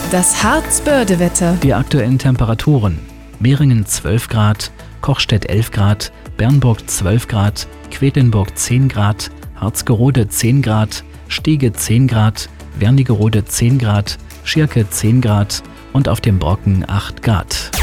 Das Harzbörde-Wetter. Die aktuellen Temperaturen: Meringen 12 Grad, Kochstedt 11 Grad, Bernburg 12 Grad, Quedlinburg 10 Grad, Harzgerode 10 Grad, Stege 10 Grad, Wernigerode 10 Grad, Schirke 10 Grad und auf dem Brocken 8 Grad.